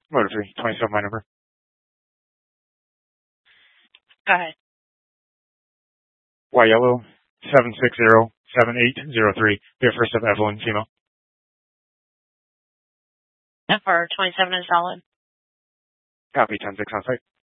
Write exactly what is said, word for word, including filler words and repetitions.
Motor three, twenty-seven, my number. Go ahead. Y yellow, seven six zero, seven eight zero three. Be first of Evelyn, female. For twenty-seven is solid. Copy, ten six on site.